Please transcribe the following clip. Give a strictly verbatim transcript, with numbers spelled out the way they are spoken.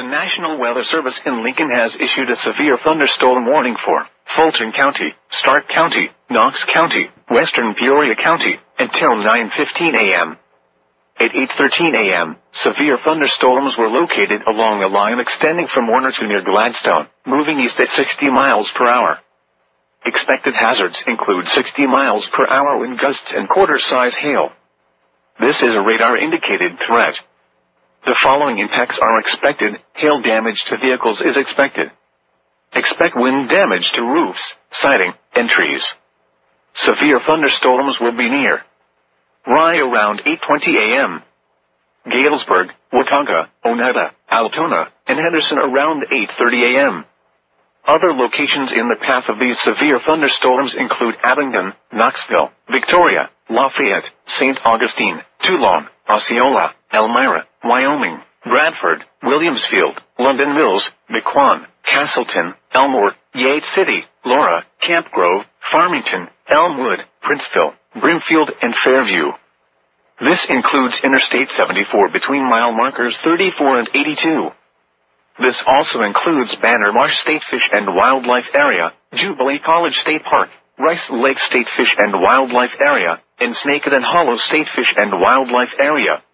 National Weather Service in Lincoln has issued a severe thunderstorm warning for Fulton County, Stark County, Knox County, Western Peoria County, until nine fifteen a.m. At eight thirteen a.m., severe thunderstorms were located along a line extending from Warner to near Gladstone, moving east at sixty miles per hour. Expected hazards include sixty miles per hour wind gusts and quarter-size hail. This is a radar-indicated threat. The following impacts are expected. Hail damage to vehicles is expected. Expect wind damage to roofs, siding, and trees. Severe thunderstorms will be near Rye around eight twenty a.m. Galesburg, Watauga, Oneida, Altona, and Henderson around eight thirty a.m. Other locations in the path of these severe thunderstorms include Abingdon, Knoxville, Victoria, Lafayette, Saint Augustine, Toulon, Osceola, Elmira, Wyoming, Bradford, Williamsfield, London Mills, Mequon, Castleton, Elmore, Yates City, Laura, Camp Grove, Farmington, Elmwood, Princeville, Brimfield, and Fairview. This includes Interstate seventy-four between mile markers thirty-four and eighty-two. This also includes Banner Marsh State Fish and Wildlife Area, Jubilee College State Park, Rice Lake State Fish and Wildlife Area, and Snakehead and Hollow State Fish and Wildlife Area.